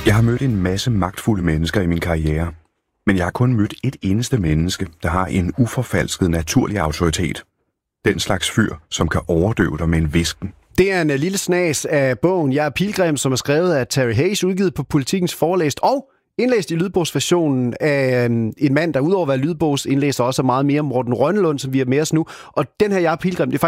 Jeg har mødt en masse magtfulde mennesker i min karriere, men jeg har kun mødt et eneste menneske, der har en uforfalsket naturlig autoritet. Den slags fyr, som kan overdøve dig med en hvisken. Det er en lille snas af bogen Jeg er Pilgrim, som er skrevet af Terry Hayes, udgivet på Politikens Forlæst og indlæst i lydbogsversionen af en mand, der udover at være lydbogsindlæser også er meget mere Morten Rønnelund, som vi er med os nu. Og den her Jeg er Pilgrim, det er